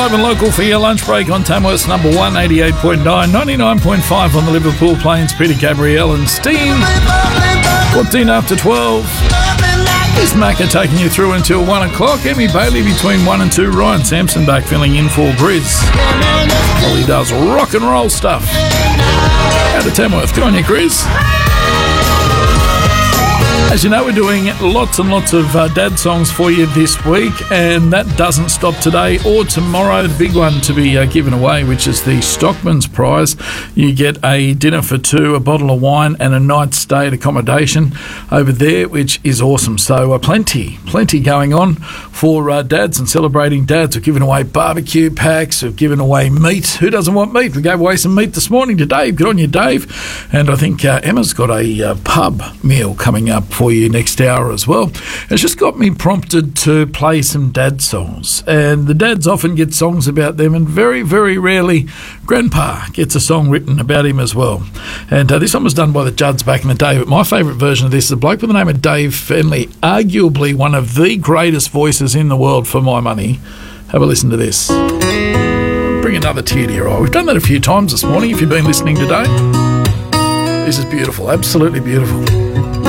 live and local for your lunch break on Tamworth's number 1, 88.9, 99.5 on the Liverpool Plains. Peter Gabrielle and Steen. 14 after 12. This Macca taking you through until 1 o'clock. Emmy Bailey between 1 and 2. Ryan Sampson back filling in for Grizz. Well, he does rock and roll stuff. Out of Tamworth. Good on you, Grizz. As you know, we're doing lots and lots of dad songs for you this week, and that doesn't stop today or tomorrow. The big one to be given away, which is the Stockman's Prize. You get a dinner for two, a bottle of wine, and a night's stay at accommodation over there, which is awesome. So plenty going on for dads and celebrating dads. We've given away barbecue packs. We've given away meat. Who doesn't want meat? We gave away some meat this morning to Dave. Good on you, Dave. And I think Emma's got a pub meal coming up for you next hour as well. It's just got me prompted to play some dad songs, and the dads often get songs about them, and very, very rarely Grandpa gets a song written about him as well. And this one was done by the Judds back in the day, but my favourite version of this is a bloke by the name of Dave Fenley, arguably one of the greatest voices in the world for my money. Have a listen to this. Bring another tear to your eye. We've done that a few times this morning if you've been listening today. This is beautiful, absolutely beautiful.